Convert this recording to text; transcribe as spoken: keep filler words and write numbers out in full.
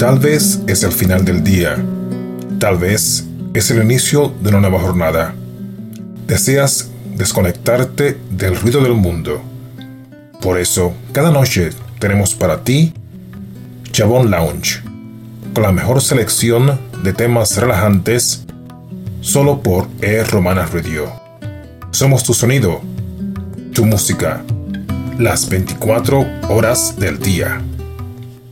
Tal vez es el final del día. Tal vez es el inicio de una nueva jornada. Deseas desconectarte del ruido del mundo. Por eso, cada noche tenemos para ti Chabón Lounge, con la mejor selección de temas relajantes, solo por E Romana Radio. Somos tu sonido, tu música, las veinticuatro horas del día.